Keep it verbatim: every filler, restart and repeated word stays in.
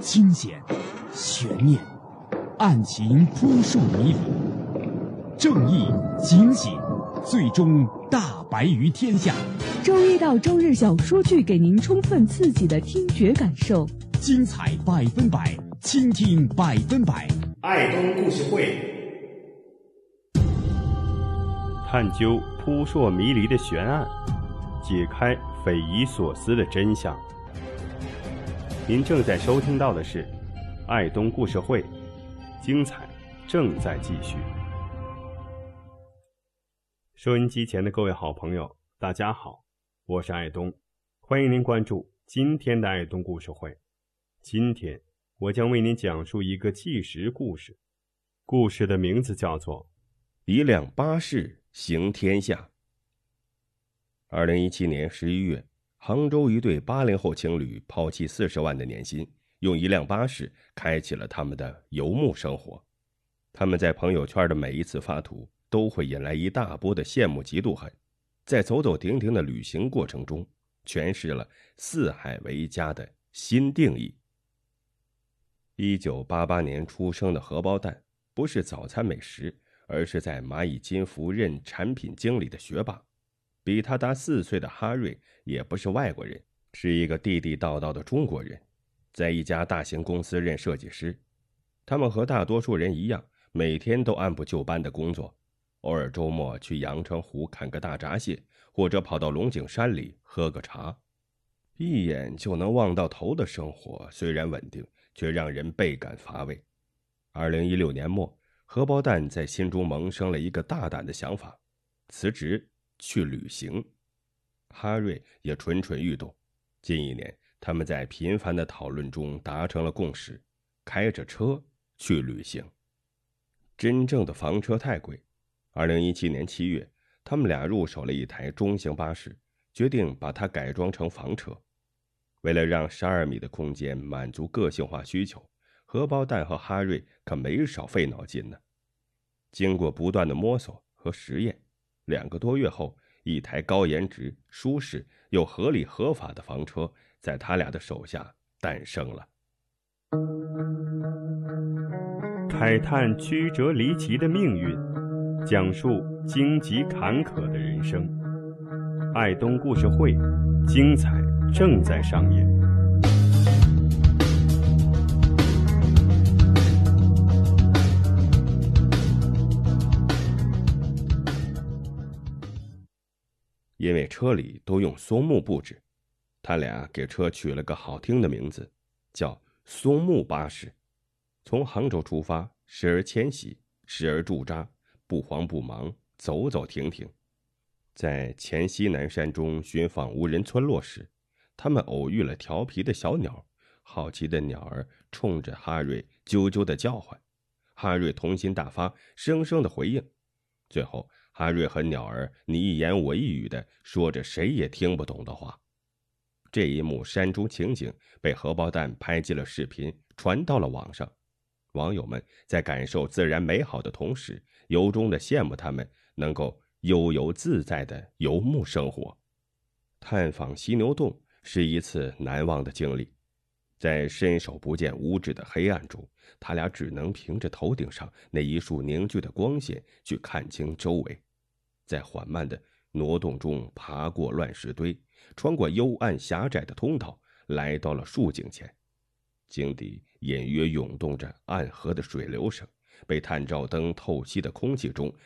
惊险、悬念、案情扑朔迷离，正义、警醒，最终大白于天下。 周一到周日小说剧，给您充分刺激的听觉感受， 精彩百分百，倾听百分百。 爱东故事会， 探究扑朔迷离的悬案，解开匪夷所思的真相。您正在收听到的是爱东故事会，精彩正在继续。收音机前的各位好朋友，大家好，我是爱东，欢迎您关注今天的爱东故事会。今天我将为您讲述一个纪实故事，故事的名字叫做一辆巴士行天下。二零一七年十一月，杭州一对八零后情侣抛弃四十万的年薪，用一辆巴士开启了他们的游牧生活。他们在朋友圈的每一次发图，都会引来一大波的羡慕嫉妒恨。在走走停停的旅行过程中，诠释了四海为家的新定义。一九八八年出生的荷包蛋，不是早餐美食，而是在蚂蚁金服任产品经理的学霸。比他大四岁的哈瑞也不是外国人，是一个地地道道的中国人，在一家大型公司任设计师。他们和大多数人一样，每天都按部就班的工作，偶尔周末去阳澄湖砍个大闸蟹，或者跑到龙井山里喝个茶。一眼就能望到头的生活虽然稳定，却让人倍感乏味。二零一六年末，荷包蛋在心中萌生了一个大胆的想法，辞职去旅行。哈瑞也蠢蠢欲动。近一年，他们在频繁的讨论中达成了共识，开着车去旅行。真正的房车太贵。二零一七年七月，他们俩入手了一台中型巴士，决定把它改装成房车。为了让十二米的空间满足个性化需求，荷包蛋和哈瑞可没少费脑筋呢。经过不断的摸索和实验，两个多月后，一台高颜值、舒适又合理合法的房车在他俩的手下诞生了。 慨叹曲折离奇的命运，讲述荆棘坎坷的人生。爱东故事会，精彩正在上演。 因为车里都用松木布置，他俩给车取了个好听的名字，叫松木巴士。从杭州出发，时而迁徙，时而驻扎，不慌不忙，走走停停。在黔西南山中寻访无人村落时，他们偶遇了调皮的小鸟，好奇的鸟儿冲着哈瑞啾啾地叫唤。哈瑞童心大发，生生地回应。最后，哈瑞和鸟儿你一言我一语地说着谁也听不懂的话。这一幕山中情景被荷包蛋拍进了视频，传到了网上。网友们在感受自然美好的同时，由衷地羡慕他们能够悠游自在的游牧生活。探访犀牛洞是一次难忘的经历。在伸手不见五指的黑暗中，他俩只能凭着头顶上那一束凝聚的光线去看清周围。在缓慢的挪动中爬过乱石堆，穿过幽暗狭窄的通道，来到了树井前。井底隐约涌动着暗河的水流声，被探照灯透析的空气中